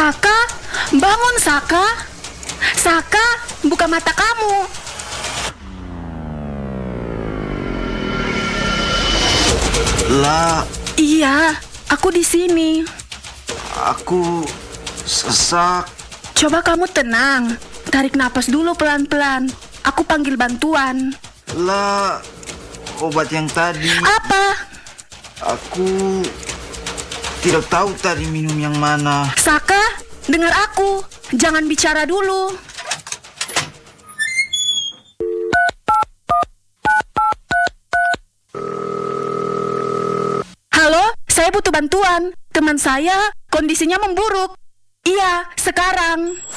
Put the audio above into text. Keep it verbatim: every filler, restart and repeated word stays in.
Saka, bangun Saka. Saka, buka mata kamu. Lah, Iya, aku di sini. aku sesak. Coba kamu tenang. Tarik napas dulu pelan-pelan. Aku panggil bantuan. Lah, obat yang tadi Apa? aku tidak tahu tadi minum yang mana. Saka, dengar aku. Jangan bicara dulu. Halo, saya butuh bantuan. Teman saya kondisinya memburuk. Iya, sekarang.